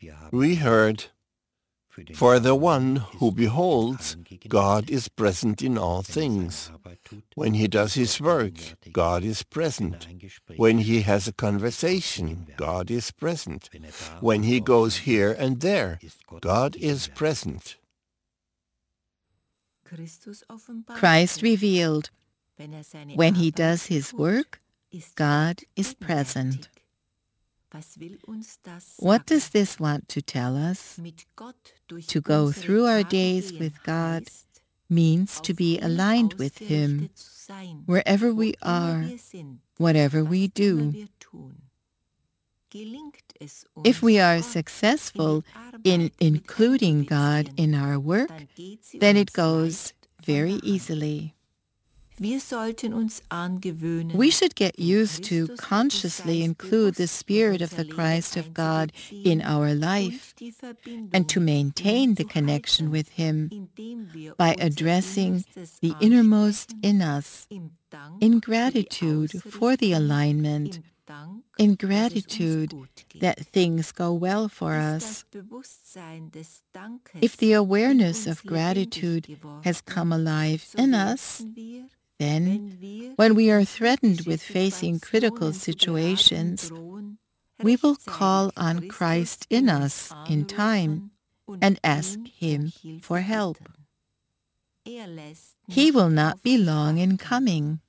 We heard, "For the one who beholds, God is present in all things. When he does his work, God is present. When he has a conversation, God is present. When he goes here and there, God is present." Christ revealed, when he does his work, God is present. What does this want to tell us? To go through our days with God means to be aligned with Him wherever we are, whatever we do. If we are successful in including God in our work, then it goes very easily. We should get used to consciously include the Spirit of the Christ of God in our life and to maintain the connection with Him by addressing the innermost in us, in gratitude for the alignment, in gratitude that things go well for us. If the awareness of gratitude has come alive in us, then, when we are threatened with facing critical situations, we will call on Christ in us in time and ask Him for help. He will not be long in coming.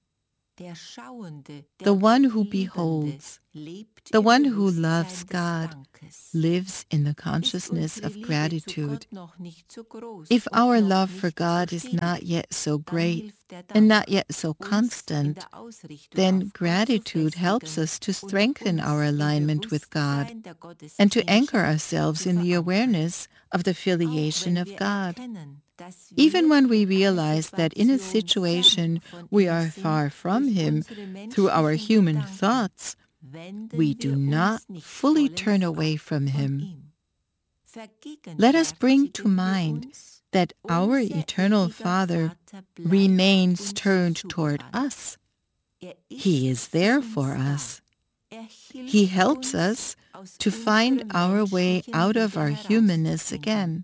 The one who beholds, the one who loves God, lives in the consciousness of gratitude. If our love for God is not yet so great and not yet so constant, then gratitude helps us to strengthen our alignment with God and to anchor ourselves in the awareness of the filiation of God. Even when we realize that in a situation we are far from Him through our human thoughts, we do not fully turn away from Him. Let us bring to mind that our eternal Father remains turned toward us. He is there for us. He helps us to find our way out of our humanness again.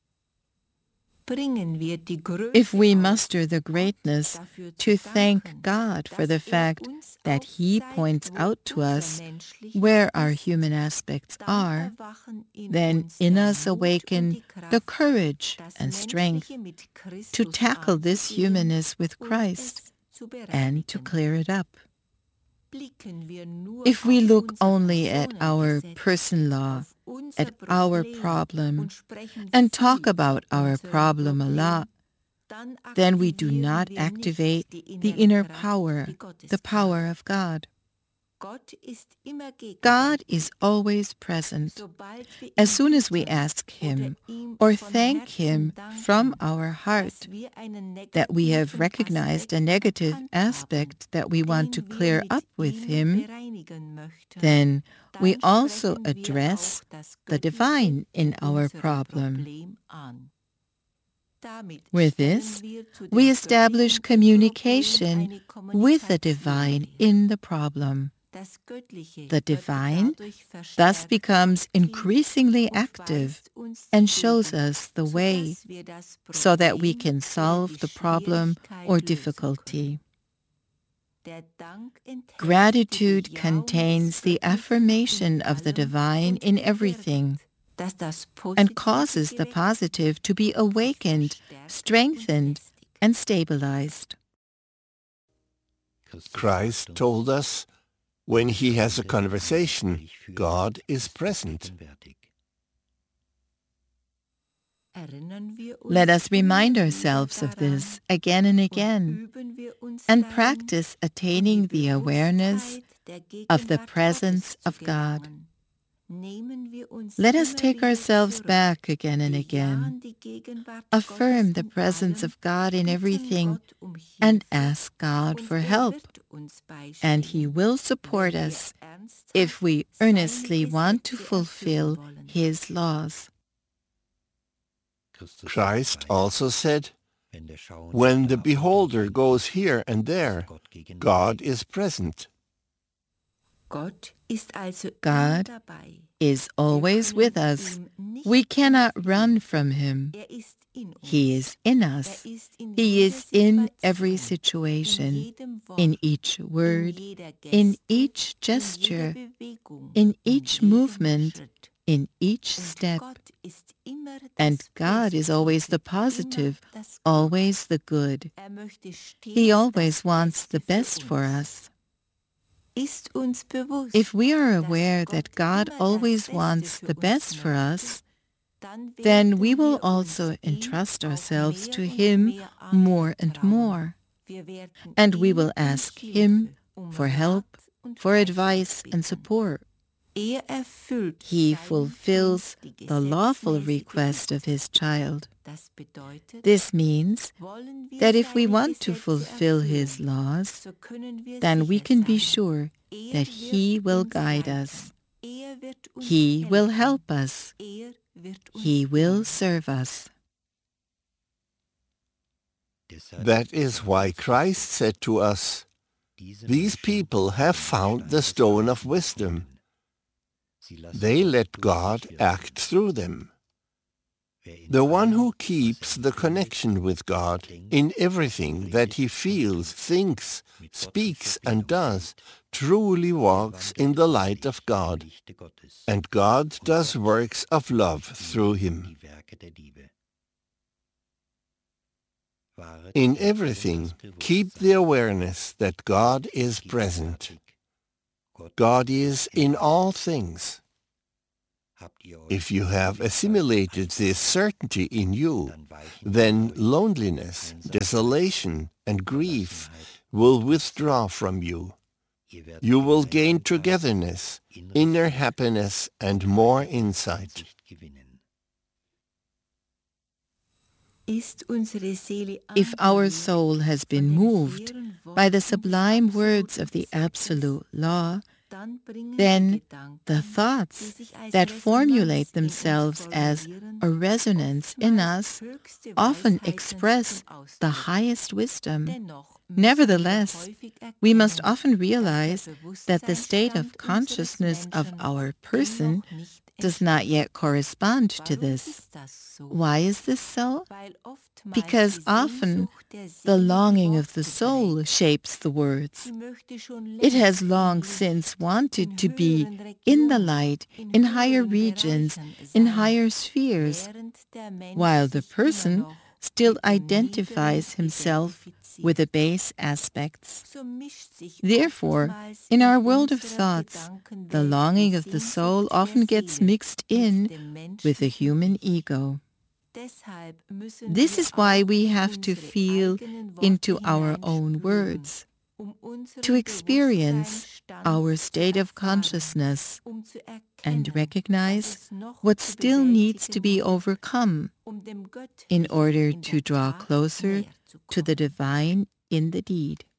If we muster the greatness to thank God for the fact that He points out to us where our human aspects are, then in us awaken the courage and strength to tackle this humanness with Christ and to clear it up. If we look only at our person law, at our problem, and talk about our problem a lot, then we do not activate the inner power, the power of God. God is always present. As soon as we ask Him or thank Him from our heart that we have recognized a negative aspect that we want to clear up with Him, then we also address the divine in our problem. With this, we establish communication with the divine in the problem. The divine thus becomes increasingly active and shows us the way so that we can solve the problem or difficulty. Gratitude contains the affirmation of the divine in everything and causes the positive to be awakened, strengthened, and stabilized. Christ told us, when He has a conversation, God is present. Let us remind ourselves of this again and again and practice attaining the awareness of the presence of God. Let us take ourselves back again and again, affirm the presence of God in everything, and ask God for help. And He will support us if we earnestly want to fulfill His laws. Christ also said, "When the beholder goes here and there, God is present." God is always with us. We cannot run from him. He is in us. He is in every situation, in each word, in each gesture, in each movement, in each step. And God is always the positive, always the good. He always wants the best for us. If we are aware that God always wants the best for us, then we will also entrust ourselves to Him more and more. And we will ask Him for help, for advice and support. He fulfills the lawful request of His child. This means that if we want to fulfill His laws, then we can be sure that He will guide us. He will help us. He will serve us. That is why Christ said to us, "These people have found the stone of wisdom." They let God act through them. The one who keeps the connection with God in everything that he feels, thinks, speaks, and does truly walks in the light of God, and God does works of love through him. In everything, keep the awareness that God is present. God is in all things. If you have assimilated this certainty in you, then loneliness, desolation, and grief will withdraw from you. You will gain togetherness, inner happiness, and more insight. If our soul has been moved by the sublime words of the Absolute Law, then the thoughts that formulate themselves as a resonance in us often express the highest wisdom. Nevertheless, we must often realize that the state of consciousness of our person does not yet correspond to this. Why is this so? Because often the longing of the soul shapes the words. It has long since wanted to be in the light, in higher regions, in higher spheres, while the person still identifies himself with the base aspects. Therefore, in our world of thoughts, the longing of the soul often gets mixed in with the human ego. This is why we have to feel into our own words, to experience our state of consciousness and recognize what still needs to be overcome in order to draw closer to the divine in the deed.